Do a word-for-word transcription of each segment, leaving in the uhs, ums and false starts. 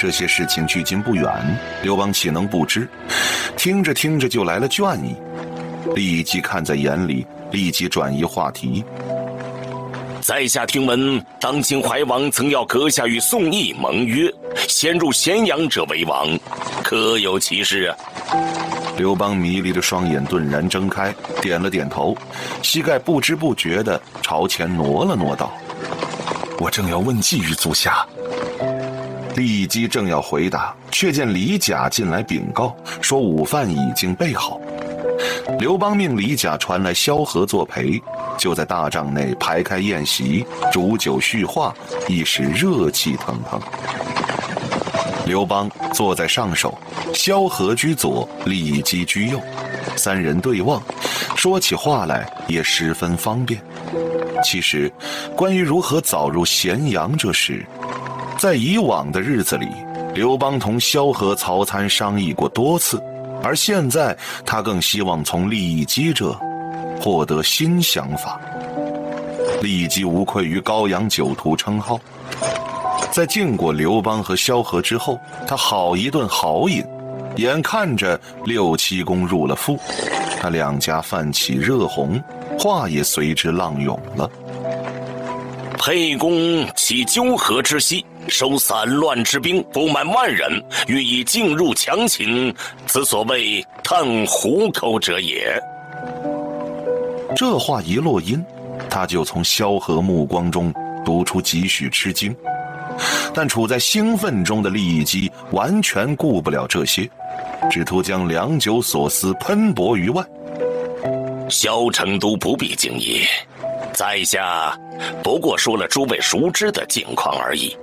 这些事情距今不远，刘邦岂能不知？听着听着就来了倦意。利姬看在眼里，立即转移话题。 在下听闻，当今怀王曾要阁下与宋义盟约，先入咸阳者为王，可有其事啊？ 刘邦迷离的双眼顿然睁开，点了点头，膝盖不知不觉地朝前挪了挪道： 我正要问计于足下。 利姬正要回答，却见李甲进来禀告，说午饭已经备好。刘邦命李甲传来萧何作陪，就在大帐内排开宴席，煮酒叙话，一时热气腾腾。刘邦坐在上首，萧何居左，利姬居右，三人对望，说起话来也十分方便。其实关于如何早入咸阳这事，在以往的日子里，刘邦同萧何、曹参商议过多次，而现在他更希望从利姬这获得新想法。利姬无愧于高阳酒徒称号，在敬过刘邦和萧何之后，他好一顿好饮，眼看着六七公入了腹，他两家泛起热红，话也随之浪涌了。 沛公起纠合之隙，收散乱之兵不满万人，欲以进入强秦，此所谓探虎口者也。 这话一落音，他就从萧何目光中读出几许吃惊，但处在兴奋中的利姬完全顾不了这些，只图将良久所思喷薄于外。 萧成都不必惊疑，在下不过说了诸位熟知的境况而已。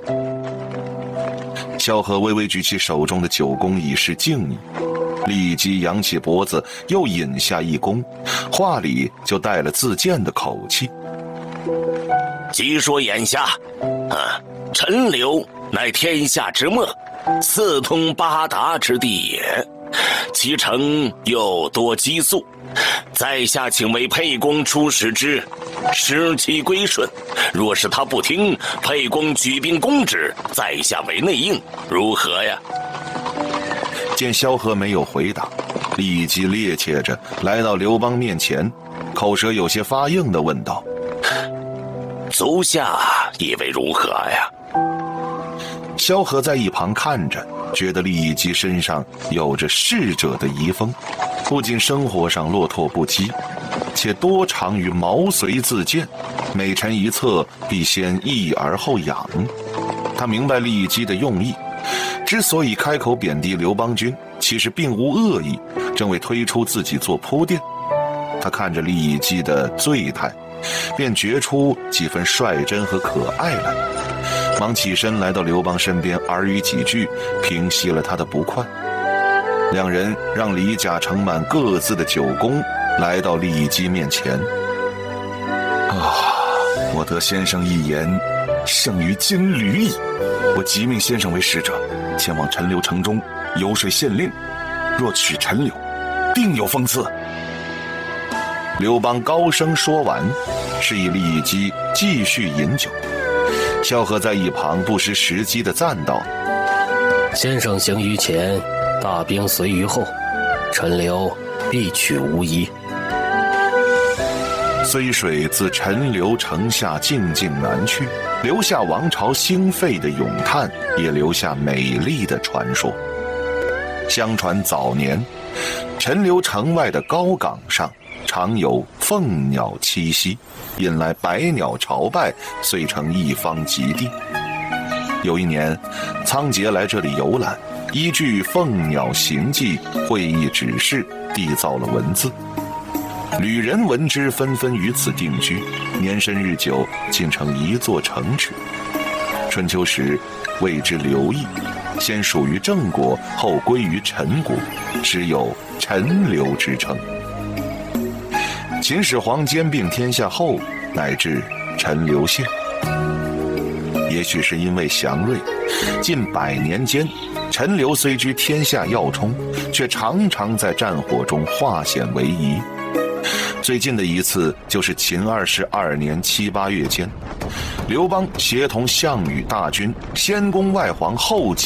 萧何微微举起手中的酒弓以示敬意，立即扬起脖子又饮下一弓，话里就带了自荐的口气。 即说眼下啊，陈留乃天下之末，四通八达之地也，其城又多激素，在下请为沛公出使之，使其归顺。若是他不听，沛公举兵攻之，在下为内应，如何呀？ 见萧何没有回答，立即趔趄着来到刘邦面前，口舌有些发硬地问道： 足下以为如何呀？ 萧何在一旁看着，觉得利姬身上有着逝者的遗风，不仅生活上落拓不羁，且多长于毛遂自荐，每陈一策必先抑而后养。他明白利姬的用意，之所以开口贬低刘邦军，其实并无恶意，正为推出自己做铺垫。他看着利姬的醉态，便觉出几分率真和可爱来，忙起身来到刘邦身边，耳语几句，平息了他的不快。两人让李甲盛满各自的酒弓，来到利姬面前。 啊，我得先生一言，胜于金驴矣。我即命先生为使者，前往陈留城中游说县令，若取陈留，定有封赐。 刘邦高声说完，示意利姬继续饮酒。萧何在一旁不失时机地赞道： 先生行于前，大兵随于后，陈留必取无疑。 睢水自陈留城下静静南去，留下王朝兴废的咏叹，也留下美丽的传说。相传早年，陈留城外的高岗上常有凤鸟栖息，引来百鸟朝拜，遂成一方极地。有一年，仓颉来这里游览，依据凤鸟行迹会议指示，缔造了文字。旅人闻之，纷纷于此定居，年深日久，竟成一座城池。春秋时谓之刘邑，先属于郑国，后归于陈国，时有陈留之称。秦始皇兼并天下后，乃至陈留县。也许是因为祥瑞，近百年间，陈留虽居天下要冲，却常常在战火中化险为夷。最近的一次就是秦二世二年七八月间，刘邦协同项羽大军先攻外黄，后击